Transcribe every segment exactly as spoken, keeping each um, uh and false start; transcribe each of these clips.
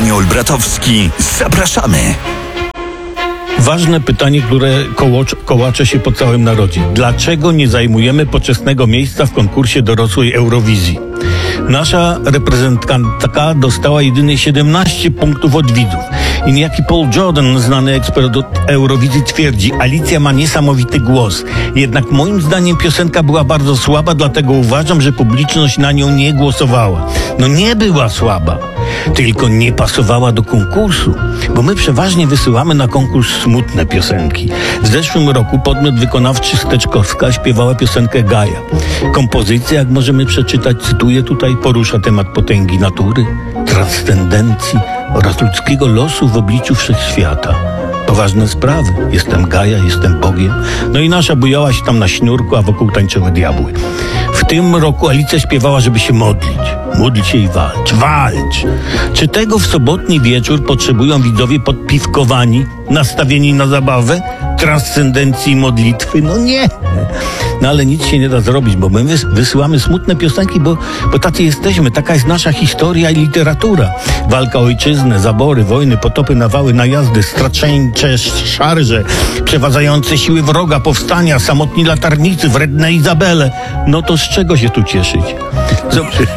Panie Olbratowski, zapraszamy. Ważne pytanie, które kołocze, kołacze się po całym narodzie. Dlaczego nie zajmujemy poczesnego miejsca w konkursie dorosłej Eurowizji? Nasza reprezentantka dostała jedynie siedemnaście punktów od widzów. I niejaki Paul Jordan, znany ekspert od Eurowizji, twierdzi: Alicja ma niesamowity głos. Jednak moim zdaniem piosenka była bardzo słaba, dlatego uważam, że publiczność na nią nie głosowała. No nie była słaba, tylko nie pasowała do konkursu, bo my przeważnie wysyłamy na konkurs smutne piosenki. W zeszłym roku podmiot wykonawczy Steczkowska śpiewała piosenkę Gaja. Kompozycja, jak możemy przeczytać, cytuję tutaj, porusza temat potęgi natury, transcendencji oraz ludzkiego losu w obliczu wszechświata. Poważne sprawy. Jestem Gaja, jestem Bogiem. No i nasza bujała się tam na śniurku, a wokół tańczyły diabły. W tym roku Alicja śpiewała, żeby się modlić. Módl się i walcz. Walcz! Czy tego w sobotni wieczór potrzebują widzowie podpiwkowani, nastawieni na zabawę, transcendencji modlitwy? No nie! No ale nic się nie da zrobić, bo my wys- wysyłamy smutne piosenki, bo, bo tacy jesteśmy. Taka jest nasza historia i literatura. Walka o ojczyznę, zabory, wojny, potopy, nawały, najazdy, straczeńcze szarże, przeważające siły wroga, powstania, samotni latarnicy, wredne Izabele. No to z czego się tu cieszyć? Co,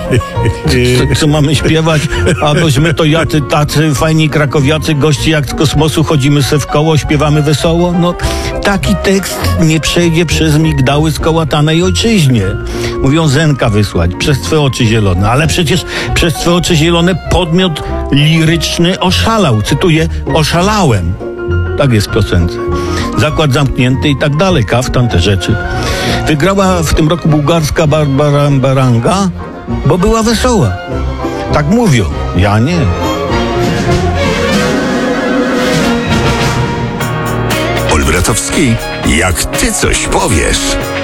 co, co mamy śpiewać? A bośmy to jacy, tacy fajni krakowiacy, goście jak z kosmosu, chodzimy se w koło, śpiewamy wesoło? No taki tekst nie przejdzie przez migdały skołatanej ojczyźnie. Mówią Zenka wysłać, przez twe oczy zielone. Ale przecież przez twe oczy zielone podmiot liryczny oszalał. Cytuję: oszalałem. Tak jest w piosence. Zakład zamknięty i tak dalej. Kaftan, te rzeczy. Wygrała w tym roku bułgarska Barbara Baranga, bo była wesoła. Tak mówią. Ja nie. Olbratowski, jak ty coś powiesz.